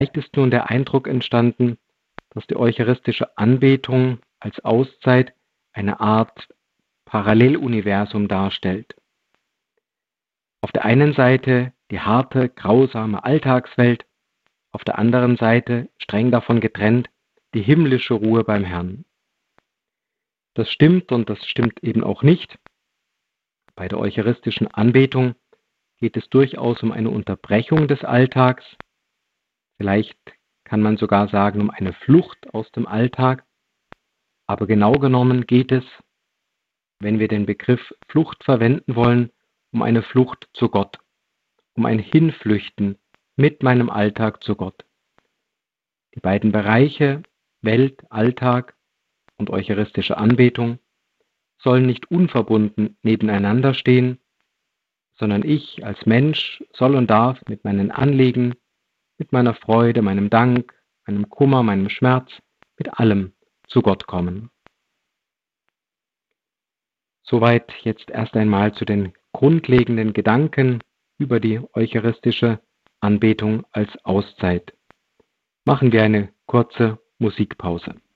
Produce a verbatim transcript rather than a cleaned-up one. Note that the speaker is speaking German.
Vielleicht ist nun der Eindruck entstanden, dass die eucharistische Anbetung als Auszeit eine Art Paralleluniversum darstellt. Auf der einen Seite die harte, grausame Alltagswelt, auf der anderen Seite, streng davon getrennt, die himmlische Ruhe beim Herrn. Das stimmt und das stimmt eben auch nicht. Bei der eucharistischen Anbetung geht es durchaus um eine Unterbrechung des Alltags. Vielleicht kann man sogar sagen, um eine Flucht aus dem Alltag. Aber genau genommen geht es, wenn wir den Begriff Flucht verwenden wollen, um eine Flucht zu Gott, um ein Hinflüchten mit meinem Alltag zu Gott. Die beiden Bereiche, Welt, Alltag und eucharistische Anbetung, sollen nicht unverbunden nebeneinander stehen, sondern ich als Mensch soll und darf mit meinen Anliegen, mit meiner Freude, meinem Dank, meinem Kummer, meinem Schmerz, mit allem zu Gott kommen. Soweit jetzt erst einmal zu den grundlegenden Gedanken über die eucharistische Anbetung als Auszeit. Machen wir eine kurze Musikpause.